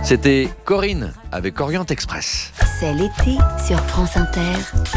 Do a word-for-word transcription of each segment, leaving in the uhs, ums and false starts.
C'était Corinne avec Orient Express. C'est l'été sur France Inter.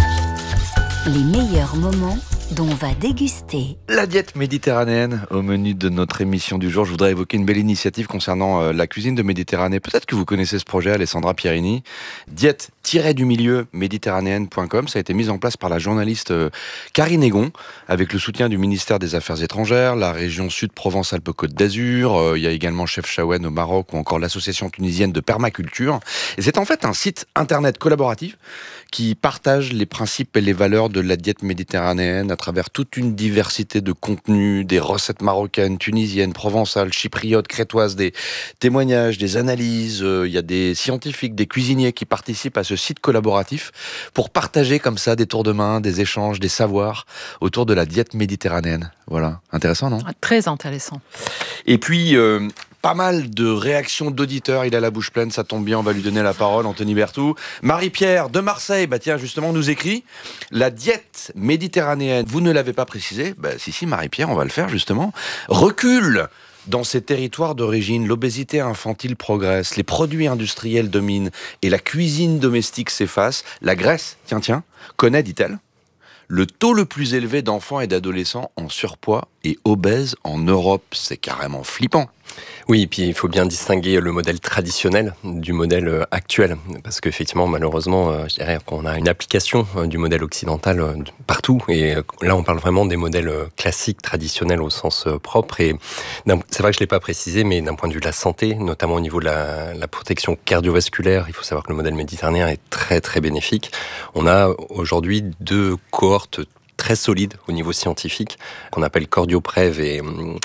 Les meilleurs moments dont on va déguster. La diète méditerranéenne au menu de notre émission du jour. Je voudrais évoquer une belle initiative concernant euh, la cuisine de Méditerranée. Peut-être que vous connaissez ce projet, Alessandra Pierini. Diète-du-milieu méditerranéenne point com. Ça a été mis en place par la journaliste euh, Karine Egon, avec le soutien du ministère des Affaires étrangères, la région Sud Provence-Alpes-Côte d'Azur. Euh, il y a également Chef Chaouen au Maroc ou encore l'association tunisienne de permaculture. Et c'est en fait un site internet collaboratif qui partage les principes et les valeurs de la diète méditerranéenne à travers toute une diversité de contenus, des recettes marocaines, tunisiennes, provençales, chypriotes, crétoises, des témoignages, des analyses. Euh, il y a des scientifiques, des cuisiniers qui participent à ce site collaboratif pour partager comme ça des tours de main, des échanges, des savoirs autour de la diète méditerranéenne. Voilà, intéressant, non ? Très intéressant. Et puis... Euh, Pas mal de réactions d'auditeurs, il a la bouche pleine, ça tombe bien, on va lui donner la parole, Anthony Berthoud. Marie-Pierre de Marseille, bah tiens, justement, nous écrit « La diète méditerranéenne, vous ne l'avez pas précisé ?» Bah si, si, Marie-Pierre, on va le faire, justement. « Recule !» Dans ces territoires d'origine, l'obésité infantile progresse, les produits industriels dominent et la cuisine domestique s'efface. La Grèce, tiens, tiens, connaît, dit-elle, le taux le plus élevé d'enfants et d'adolescents en surpoids et obèses en Europe. C'est carrément flippant. Oui, et puis il faut bien distinguer le modèle traditionnel du modèle actuel, parce qu'effectivement, malheureusement, je dirais qu'on a une application du modèle occidental partout, et là on parle vraiment des modèles classiques, traditionnels au sens propre, et c'est vrai que je ne l'ai pas précisé, mais d'un point de vue de la santé, notamment au niveau de la, la protection cardiovasculaire, il faut savoir que le modèle méditerranéen est très très bénéfique. On a aujourd'hui deux cohortes très solide au niveau scientifique, qu'on appelle Cordioprev et,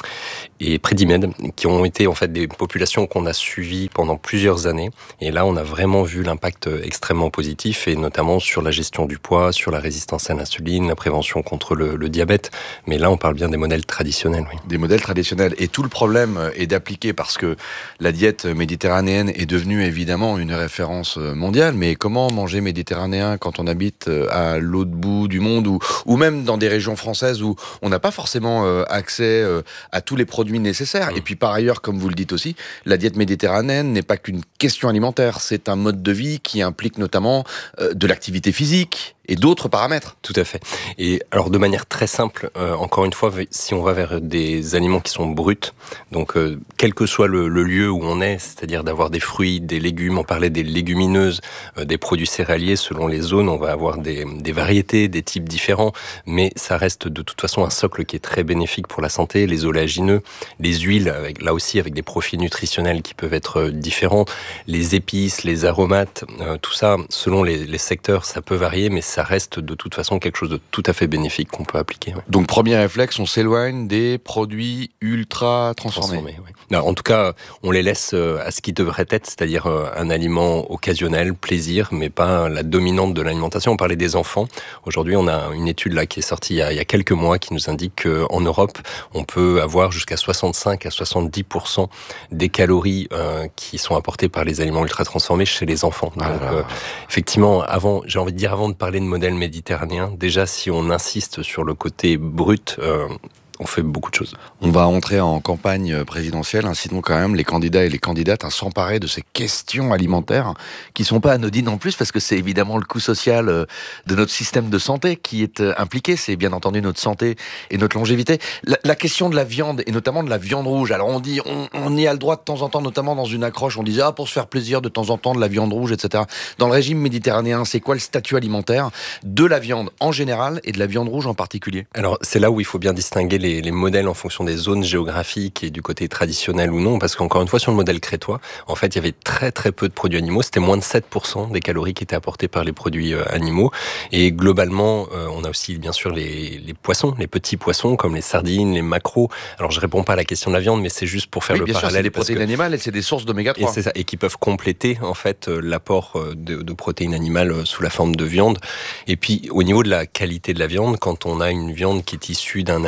et Predimed, qui ont été en fait des populations qu'on a suivies pendant plusieurs années. Et là, on a vraiment vu l'impact extrêmement positif, et notamment sur la gestion du poids, sur la résistance à l'insuline, la prévention contre le, le diabète. Mais là, on parle bien des modèles traditionnels. Oui. Des modèles traditionnels. Et tout le problème est d'appliquer, parce que la diète méditerranéenne est devenue évidemment une référence mondiale. Mais comment manger méditerranéen quand on habite à l'autre bout du monde, ou, ou même même dans des régions françaises où on n'a pas forcément euh, accès euh, à tous les produits nécessaires. Mmh. Et puis par ailleurs, comme vous le dites aussi, la diète méditerranéenne n'est pas qu'une question alimentaire, c'est un mode de vie qui implique notamment euh, de l'activité physique et d'autres paramètres. Tout à fait. Et alors de manière très simple, euh, encore une fois, si on va vers des aliments qui sont bruts, donc euh, quel que soit le, le lieu où on est, c'est-à-dire d'avoir des fruits, des légumes, on parlait des légumineuses, euh, des produits céréaliers, selon les zones, on va avoir des, des variétés, des types différents, mais ça reste de toute façon un socle qui est très bénéfique pour la santé, les oléagineux, les huiles, avec, là aussi avec des profils nutritionnels qui peuvent être différents, les épices, les aromates, euh, tout ça, selon les, les secteurs, ça peut varier, mais ça reste de toute façon quelque chose de tout à fait bénéfique qu'on peut appliquer. Ouais. Donc premier réflexe, on s'éloigne des produits ultra transformés. transformés ouais. Non, en tout cas, on les laisse à ce qui devrait être, c'est-à-dire un aliment occasionnel, plaisir, mais pas la dominante de l'alimentation. On parlait des enfants. Aujourd'hui, on a une étude là qui est sortie il y a, il y a quelques mois qui nous indique qu'en Europe, on peut avoir jusqu'à soixante-cinq à soixante-dix pour cent des calories euh, qui sont apportées par les aliments ultra transformés chez les enfants. Donc, ah euh, effectivement, avant, j'ai envie de dire, avant de parler de modèle méditerranéen, déjà si on insiste sur le côté brut, euh, on fait beaucoup de choses. On va entrer en campagne présidentielle, incitons quand même les candidats et les candidates à s'emparer de ces questions alimentaires qui ne sont pas anodines en plus, parce que c'est évidemment le coût social de notre système de santé qui est impliqué, c'est bien entendu notre santé et notre longévité. La, la question de la viande, et notamment de la viande rouge, alors on dit, on, on y a le droit de temps en temps, notamment dans une accroche, on disait, ah, pour se faire plaisir de temps en temps, de la viande rouge, et cetera. Dans le régime méditerranéen, c'est quoi le statut alimentaire de la viande en général et de la viande rouge en particulier ? Alors c'est là où il faut bien distinguer les Les, les modèles en fonction des zones géographiques et du côté traditionnel ou non, parce qu'encore une fois, sur le modèle crétois, en fait, il y avait très très peu de produits animaux, c'était moins de sept pour cent des calories qui étaient apportées par les produits euh, animaux, et globalement, euh, on a aussi bien sûr les, les poissons, les petits poissons, comme les sardines, les maquereaux. Alors, je réponds pas à la question de la viande, mais c'est juste pour faire oui, le bien parallèle. Sûr, c'est des protéines que... animales et c'est des sources d'oméga trois. Et, c'est ça, et qui peuvent compléter, en fait, euh, l'apport de, de protéines animales euh, sous la forme de viande. Et puis, au niveau de la qualité de la viande, quand on a une viande qui est issue d'un animal qui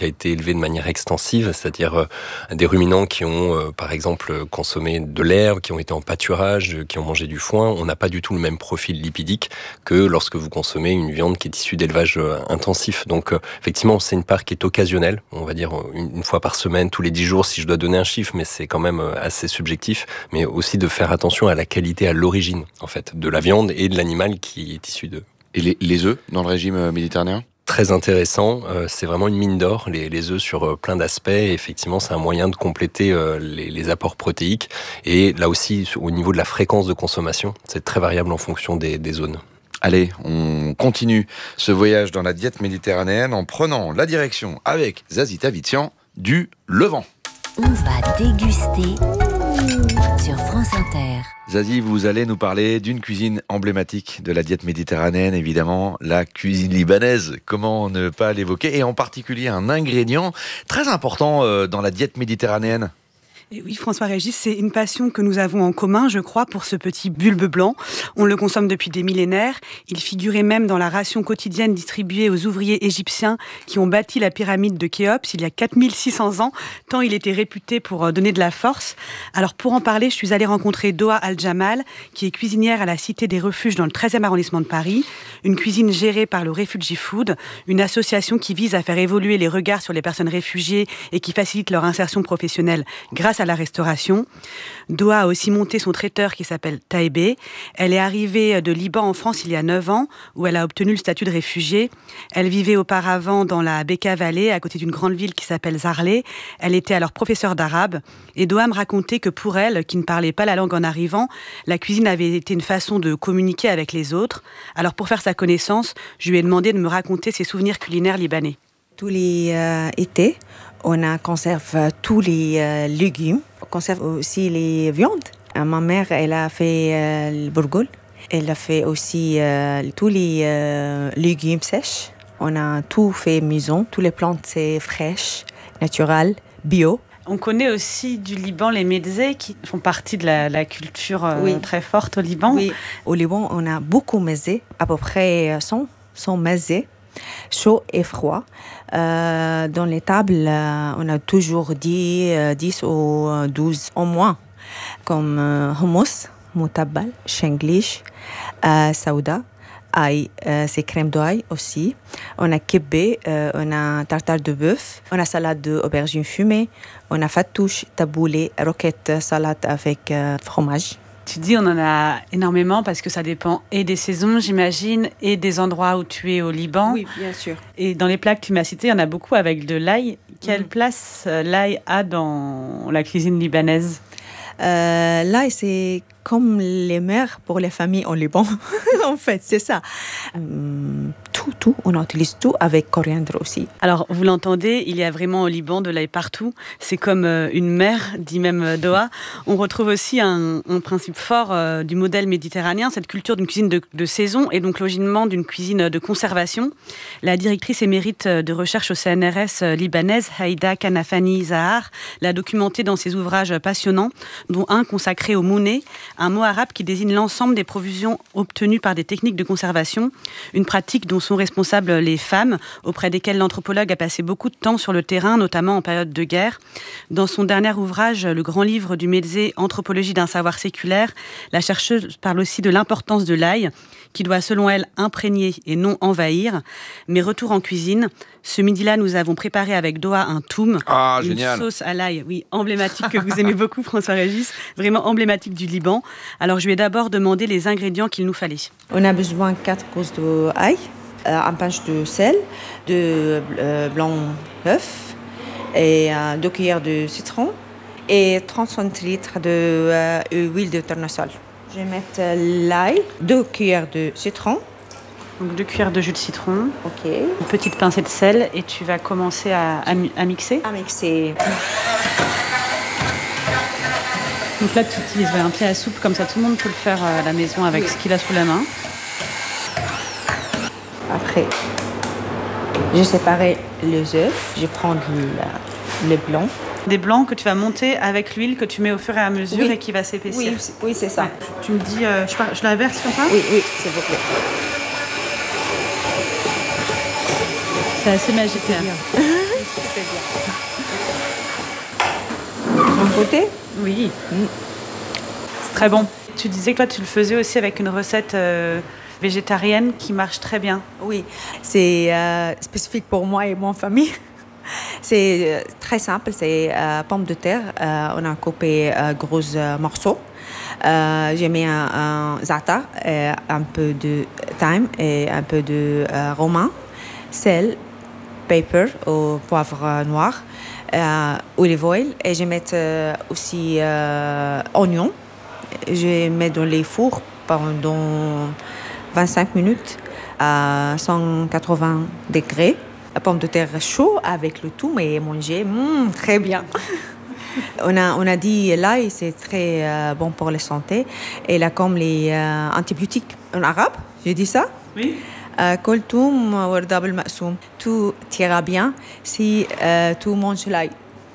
qui a été élevé de manière extensive, c'est-à-dire euh, des ruminants qui ont, euh, par exemple, consommé de l'herbe, qui ont été en pâturage, qui ont mangé du foin. On n'a pas du tout le même profil lipidique que lorsque vous consommez une viande qui est issue d'élevage euh, intensif. Donc, euh, effectivement, c'est une part qui est occasionnelle, on va dire une, une fois par semaine, tous les dix jours, si je dois donner un chiffre, mais c'est quand même assez subjectif, mais aussi de faire attention à la qualité, à l'origine, en fait, de la viande et de l'animal qui est issu d'eux. Et les, les œufs dans le régime méditerranéen ? Très intéressant, euh, c'est vraiment une mine d'or, les, les œufs sur euh, plein d'aspects. Et effectivement, c'est un moyen de compléter euh, les, les apports protéiques. Et là aussi, au niveau de la fréquence de consommation, c'est très variable en fonction des, des zones. Allez, on continue ce voyage dans la diète méditerranéenne en prenant la direction avec Zazie Tavitian du Levant. On va déguster sur France Inter. Zazie, vous allez nous parler d'une cuisine emblématique de la diète méditerranéenne, évidemment, la cuisine libanaise. Comment ne pas l'évoquer ? Et en particulier un ingrédient très important dans la diète méditerranéenne. Et oui, François-Régis, c'est une passion que nous avons en commun, je crois, pour ce petit bulbe blanc. On le consomme depuis des millénaires. Il figurait même dans la ration quotidienne distribuée aux ouvriers égyptiens qui ont bâti la pyramide de Khéops il y a quatre mille six cents ans, tant il était réputé pour donner de la force. Alors, pour en parler, je suis allée rencontrer Doha Al-Jamal, qui est cuisinière à la Cité des Refuges dans le treizième arrondissement de Paris. Une cuisine gérée par le Refugee Food, une association qui vise à faire évoluer les regards sur les personnes réfugiées et qui facilite leur insertion professionnelle grâce à la restauration. Doha a aussi monté son traiteur qui s'appelle Taïbé. Elle est arrivée de Liban en France il y a neuf ans, où elle a obtenu le statut de réfugiée. Elle vivait auparavant dans la Bekaa Valley, à côté d'une grande ville qui s'appelle Zarlé. Elle était alors professeure d'arabe. Et Doha me racontait que pour elle, qui ne parlait pas la langue en arrivant, la cuisine avait été une façon de communiquer avec les autres. Alors pour faire sa connaissance, je lui ai demandé de me raconter ses souvenirs culinaires libanais. Tous les euh, étés, on a conserve tous les euh, légumes. On conserve aussi les viandes. Euh, ma mère, elle a fait euh, le bourgoul. Elle a fait aussi euh, tous les euh, légumes sèches. On a tout fait maison. Toutes les plantes, c'est fraîches, naturelles, bio. On connaît aussi du Liban les mezzés qui font partie de la, la culture euh, oui. très forte au Liban. Oui. Au Liban, on a beaucoup de mezzés, à peu près cent, cent mezzés. Chaud et froid. Euh, dans les tables, euh, on a toujours dit euh, dix ou douze au moins, comme euh, hummus, moutabal, shenglish, euh, saouda, ail, euh, c'est crème d'ail aussi. On a kibbé, euh, on a tartare de bœuf, on a salade d'aubergine fumée, on a fattouche, taboulé, roquette, salade avec euh, fromage. Tu dis on en a énormément parce que ça dépend et des saisons, j'imagine, et des endroits où tu es au Liban. Oui, bien sûr. Et dans les plats que tu m'as cités, il y en a beaucoup avec de l'ail. Quelle mmh. place l'ail a dans la cuisine libanaise ? euh, L'ail, c'est comme les mères pour les familles au Liban. En fait, c'est ça. Hum, tout, tout, on utilise tout avec coriandre aussi. Alors, vous l'entendez, il y a vraiment au Liban de l'ail partout. C'est comme euh, une mer, dit même euh, Doha. On retrouve aussi un, un principe fort euh, du modèle méditerranéen, cette culture d'une cuisine de, de saison et donc logiquement d'une cuisine de conservation. La directrice émérite de recherche au C N R S libanaise, Haïda Kanafani Zahar, l'a documenté dans ses ouvrages passionnants, dont un consacré au mouné, un mot arabe qui désigne l'ensemble des provisions obtenues par des techniques de conservation, une pratique dont sont responsables les femmes, auprès desquelles l'anthropologue a passé beaucoup de temps sur le terrain, notamment en période de guerre. Dans son dernier ouvrage, le grand livre du Mezzé, Anthropologie d'un savoir séculaire, la chercheuse parle aussi de l'importance de l'ail, qui doit, selon elle, imprégner et non envahir. Mais retour en cuisine, ce midi-là, nous avons préparé avec Doha un toum, ah, une génial. sauce à l'ail, oui, emblématique que vous aimez beaucoup, François-Régis, vraiment emblématique du Liban. Alors, je lui ai d'abord demandé les ingrédients qu'il nous fallait. On a besoin de quatre gousses d'ail, euh, un pince de sel, de euh, blanc d'œuf et euh, deux cuillères de citron et trente centilitres d'huile de, euh, de tournesol. Je vais mettre l'ail, deux cuillères de citron. Donc deux cuillères de jus de citron. Ok. Une petite pincée de sel et tu vas commencer à, à, à mixer. À mixer. Donc là, tu utilises un pied à soupe, comme ça tout le monde peut le faire à la maison avec oui. ce qu'il a sous la main. Après, j'ai séparé les œufs. Je prends le, le blanc. Des blancs que tu vas monter avec l'huile que tu mets au fur et à mesure oui. et qui va s'épaissir. Oui, c'est, oui, c'est ça. Ouais. Tu me dis, euh, je, par, je la verse comme ça ? Oui, oui, s'il vous plaît. C'est assez magique. C'est Mon côté? Oui. Mm. C'est très bon. Tu disais que toi, tu le faisais aussi avec une recette euh, végétarienne qui marche très bien. Oui, c'est euh, spécifique pour moi et mon famille. C'est euh, très simple, c'est euh, pommes de terre. Euh, on a coupé euh, gros euh, morceaux. Euh, j'ai mis un, un za'atar, euh, un peu de thyme et un peu de euh, romain, sel, pepper au poivre noir, euh, olive oil, et je mets euh, aussi euh, oignon. Je mets dans les fours pendant vingt-cinq minutes à cent quatre-vingts degrés. La pomme de terre chaude avec le tout, mais manger mm, très bien. on, a, on a dit l'ail, c'est très euh, bon pour la santé. Et là, comme les euh, antibiotiques en arabe, j'ai dit ça? Oui. Koltoum wardab al-ma'soum. Tout ira bien si euh, tu manges l'ail.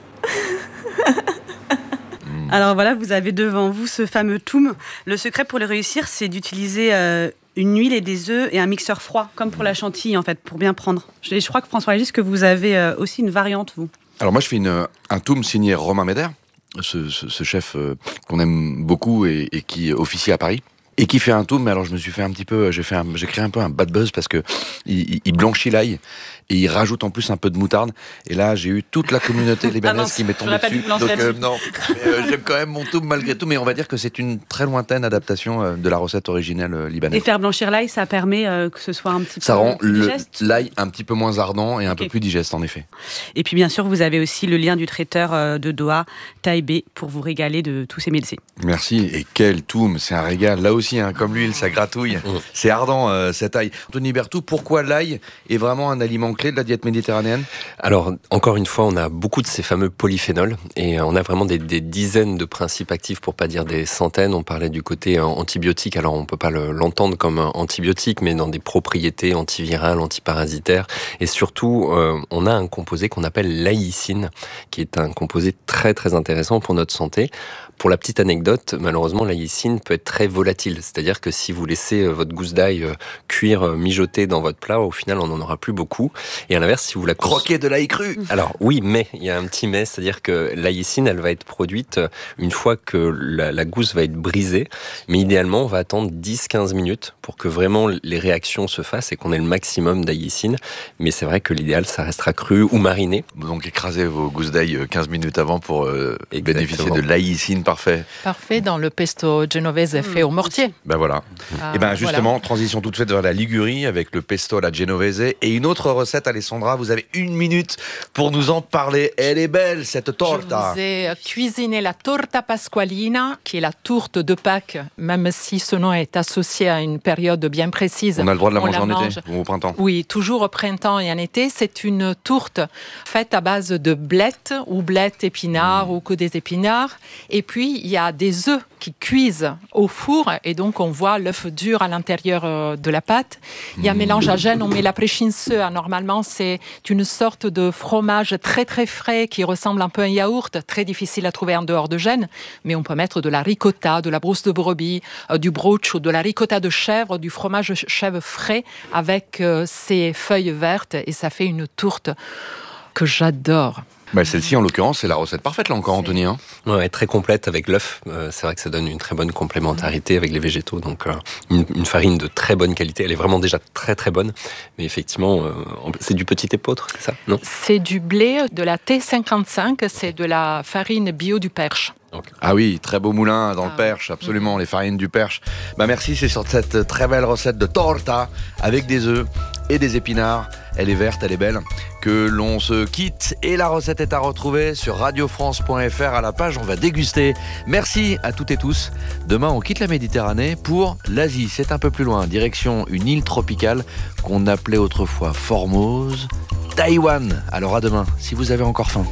Alors voilà, vous avez devant vous ce fameux toum. Le secret pour le réussir, c'est d'utiliser euh, une huile et des œufs et un mixeur froid, comme pour la chantilly en fait, pour bien prendre. Je, je crois que François-Régis, que vous avez euh, aussi une variante, vous. Alors moi, je fais une, un toum signé Romain Médère, ce, ce, ce chef euh, qu'on aime beaucoup et, et qui officie à Paris. Et qui fait un toum, mais alors je me suis fait un petit peu, j'ai fait, un, j'ai créé un peu un bad buzz parce que il, il blanchit l'ail et il rajoute en plus un peu de moutarde. Et là, j'ai eu toute la communauté libanaise ah non, qui m'est tombée dessus. Donc euh, non, mais, euh, j'aime quand même mon toum malgré tout. Mais on va dire que c'est une très lointaine adaptation euh, de la recette originelle euh, libanaise. Et faire blanchir l'ail, ça permet euh, que ce soit un petit ça peu rend plus le, digeste. L'ail un petit peu moins ardent et un okay. peu plus digeste en effet. Et puis bien sûr, vous avez aussi le lien du traiteur euh, de Doha, Taïbé, pour vous régaler de tous ces mélissés. Merci. Et quel toum, c'est un régal. Là aussi, hein, comme l'huile, ça gratouille. Mmh. C'est ardent euh, cet ail. Anthony Berthoud, pourquoi l'ail est vraiment un aliment clé de la diète méditerranéenne? Alors, encore une fois, on a beaucoup de ces fameux polyphénols et on a vraiment des, des dizaines de principes actifs, pour pas dire des centaines. On parlait du côté antibiotique. Alors, on peut pas le, l'entendre comme antibiotique, mais dans des propriétés antivirales, antiparasitaires. Et surtout, euh, on a un composé qu'on appelle l'aïcine, qui est un composé très très intéressant pour notre santé. Pour la petite anecdote, malheureusement, l'aïcine peut être très volatile. C'est-à-dire que si vous laissez votre gousse d'ail cuire, mijoter dans votre plat, au final, on n'en aura plus beaucoup. Et à l'inverse, si vous la cons... croquez de l'ail cru. Alors oui, mais il y a un petit mais, c'est-à-dire que l'aïcine, elle va être produite une fois que la, la gousse va être brisée. Mais idéalement, on va attendre dix à quinze minutes pour que vraiment les réactions se fassent et qu'on ait le maximum d'aïcine. Mais c'est vrai que l'idéal, ça restera cru ou mariné. Donc écrasez vos gousses d'ail quinze minutes avant pour euh, bénéficier de l'aïcine. Parfait. Parfait dans le pesto genovese mmh. fait au mortier. Ben voilà. Ah, et ben justement, voilà. Transition toute faite vers la Ligurie avec le pesto alla genovese et une autre recette, Alessandra. Vous avez une minute pour nous en parler. Elle est belle cette torta. Je vous ai cuisiné la torta pasqualina, qui est la tourte de Pâques, même si ce nom est associé à une période bien précise. On a le droit de la On manger la en mange. été ou au printemps? Oui, toujours au printemps et en été. C'est une tourte faite à base de blettes ou blettes épinards mmh. ou que des épinards. Et puis Puis, il y a des œufs qui cuisent au four et donc on voit l'œuf dur à l'intérieur de la pâte. Il y a un mélange à gêne, on met la préchinseux. Normalement, c'est une sorte de fromage très très frais qui ressemble un peu à un yaourt, très difficile à trouver en dehors de Gênes, mais on peut mettre de la ricotta, de la brousse de brebis, euh, du broach, de la ricotta de chèvre, du fromage chèvre frais avec euh, ces feuilles vertes et ça fait une tourte que j'adore. Bah celle-ci, en l'occurrence, c'est la recette parfaite, là encore, Anthony. Hein. Ouais, très complète avec l'œuf. Euh, c'est vrai que ça donne une très bonne complémentarité avec les végétaux. Donc, euh, une, une farine de très bonne qualité. Elle est vraiment déjà très, très bonne. Mais effectivement, euh, c'est du petit épeautre, c'est ça, non? C'est du blé de la T cinquante-cinq. C'est de la farine bio du Perche. Okay. Ah oui, très beau moulin dans ah. le Perche, absolument, mmh. les farines du Perche. Bah merci, c'est sur cette très belle recette de torta avec des œufs et des épinards. Elle est verte, elle est belle, que l'on se quitte. Et la recette est à retrouver sur radio france point f r à la page On va déguster. Merci à toutes et tous. Demain, on quitte la Méditerranée pour l'Asie. C'est un peu plus loin, direction une île tropicale qu'on appelait autrefois Formose, Taïwan. Alors à demain, si vous avez encore faim.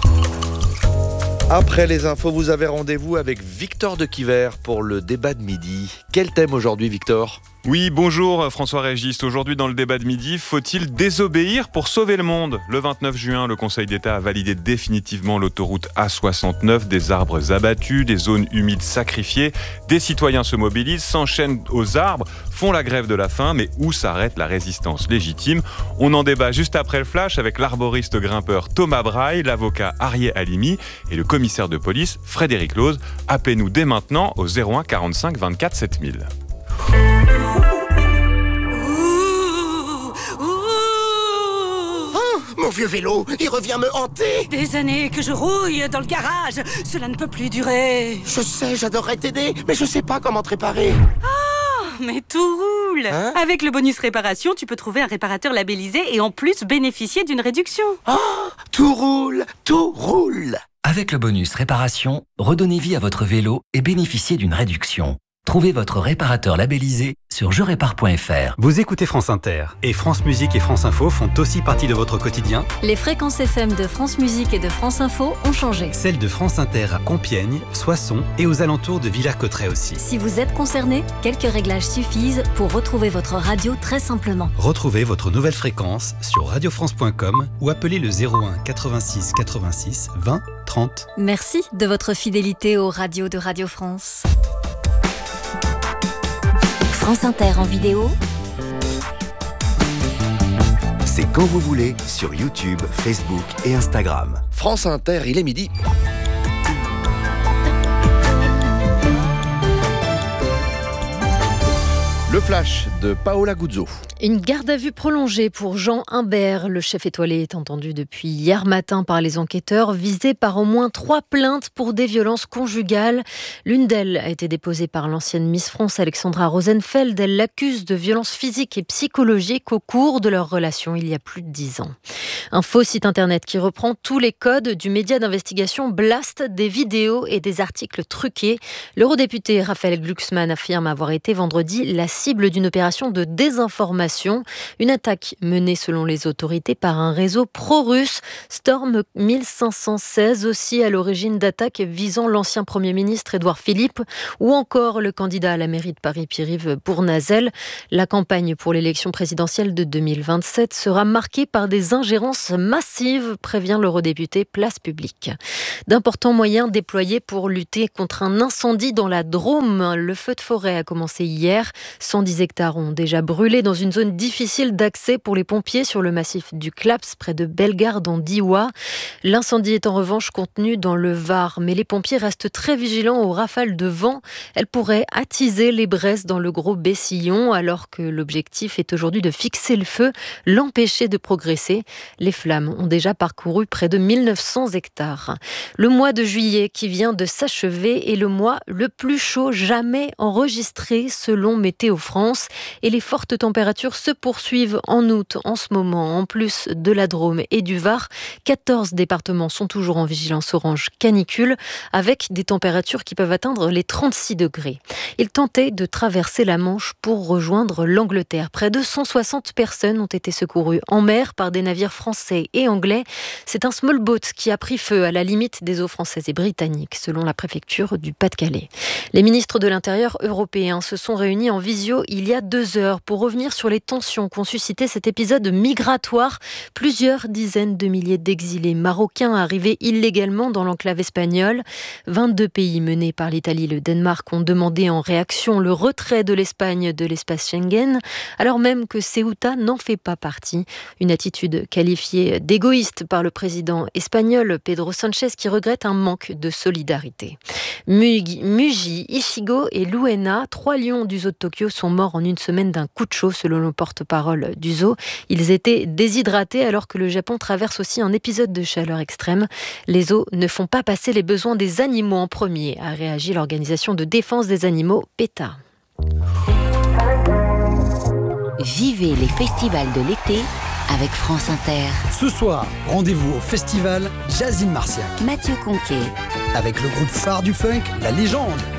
Après les infos, vous avez rendez-vous avec Victor de Quiver pour le débat de midi. Quel thème aujourd'hui, Victor ? Oui, bonjour François-Régis. Aujourd'hui dans le débat de midi, faut-il désobéir pour sauver le monde ? Le vingt-neuf juin, le Conseil d'État a validé définitivement l'autoroute A soixante-neuf, des arbres abattus, des zones humides sacrifiées. Des citoyens se mobilisent, s'enchaînent aux arbres, font la grève de la faim, mais où s'arrête la résistance légitime ? On en débat juste après le flash avec l'arboriste grimpeur Thomas Braille, l'avocat Arié Halimi et le commissaire de police Frédéric Lose. Appelez-nous dès maintenant au zéro un quarante-cinq vingt-quatre sept mille. Mon vieux vélo, il revient me hanter. Des années que je rouille dans le garage. Cela ne peut plus durer. Je sais, j'adorerais t'aider, mais je sais pas comment te réparer. Oh, mais tout roule. Hein? Avec le bonus réparation, tu peux trouver un réparateur labellisé et en plus bénéficier d'une réduction. Oh, tout roule, tout roule. Avec le bonus réparation, redonnez vie à votre vélo et bénéficiez d'une réduction. Trouvez votre réparateur labellisé sur je répare point f r. Vous écoutez France Inter et France Musique et France Info font aussi partie de votre quotidien. Les fréquences F M de France Musique et de France Info ont changé. Celles de France Inter à Compiègne, Soissons et aux alentours de Villers-Cotterêts aussi. Si vous êtes concerné, quelques réglages suffisent pour retrouver votre radio très simplement. Retrouvez votre nouvelle fréquence sur radio france point com ou appelez le zéro un quatre-vingt-six quatre-vingt-six vingt trente. Merci de votre fidélité aux radios de Radio France. France Inter en vidéo, c'est quand vous voulez sur YouTube, Facebook et Instagram. France Inter, il est midi. Le flash de Paola Guzzo. Une garde à vue prolongée pour Jean Imbert. Le chef étoilé est entendu depuis hier matin par les enquêteurs, visé par au moins trois plaintes pour des violences conjugales. L'une d'elles a été déposée par l'ancienne Miss France Alexandra Rosenfeld. Elle l'accuse de violences physiques et psychologiques au cours de leur relation il y a plus de dix ans. Un faux site internet qui reprend tous les codes du média d'investigation Blast, des vidéos et des articles truqués. L'eurodéputé Raphaël Glucksmann affirme avoir été vendredi la cible d'une opération de désinformation. Une attaque menée selon les autorités par un réseau pro-russe. Storm mille cinq cent seize aussi à l'origine d'attaques visant l'ancien Premier ministre Édouard Philippe ou encore le candidat à la mairie de Paris Pierre-Yves Bournazel. La campagne pour l'élection présidentielle de deux mille vingt-sept sera marquée par des ingérences massives, prévient l'eurodéputé Place Publique. D'importants moyens déployés pour lutter contre un incendie dans la Drôme. Le feu de forêt a commencé hier. cent dix hectares ont déjà brûlé dans une zone difficile d'accès pour les pompiers sur le massif du Claps, près de Bellegarde en Diois. L'incendie est en revanche contenu dans le Var, mais les pompiers restent très vigilants aux rafales de vent. Elles pourraient attiser les braises dans le Gros Bessillon, alors que l'objectif est aujourd'hui de fixer le feu, l'empêcher de progresser. Les flammes ont déjà parcouru près de mille neuf cents hectares. Le mois de juillet qui vient de s'achever est le mois le plus chaud jamais enregistré selon Météo France, et les fortes températures se poursuivent en août en ce moment. En plus de la Drôme et du Var, quatorze départements sont toujours en vigilance orange canicule, avec des températures qui peuvent atteindre les trente-six degrés. Ils tentaient de traverser la Manche pour rejoindre l'Angleterre. Près de cent soixante personnes ont été secourues en mer par des navires français et anglais. C'est un small boat qui a pris feu à la limite des eaux françaises et britanniques, selon la préfecture du Pas-de-Calais. Les ministres de l'Intérieur européens se sont réunis en visio il y a deux heures pour revenir sur les tensions qu'ont suscité cet épisode migratoire. Plusieurs dizaines de milliers d'exilés marocains arrivés illégalement dans l'enclave espagnole. vingt-deux pays menés par l'Italie et le Danemark ont demandé en réaction le retrait de l'Espagne de l'espace Schengen, alors même que Ceuta n'en fait pas partie. Une attitude qualifiée d'égoïste par le président espagnol Pedro Sánchez, qui regrette un manque de solidarité. Mugi, Muji, Ichigo et Luena, trois lions du zoo de Tokyo, sont morts en une semaine d'un coup de chaud, selon le porte-parole du zoo. Ils étaient déshydratés alors que le Japon traverse aussi un épisode de chaleur extrême. Les zoos ne font pas passer les besoins des animaux en premier, a réagi l'organisation de défense des animaux PETA. Vivez les festivals de l'été avec France Inter. Ce soir, rendez-vous au festival Jazzine Martiac. Mathieu Conquet. Avec le groupe phare du funk, La Légende.